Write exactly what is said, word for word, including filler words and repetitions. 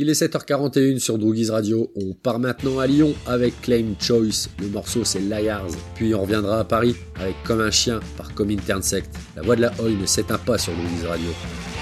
Il est sept heures quarante et une sur Droogies Radio, on part maintenant à Lyon avec Claim Choice, le morceau c'est Liars, puis on reviendra à Paris avec Comme un chien par Comintern Sect. La voix de la Oi ne s'éteint pas sur Droogies Radio.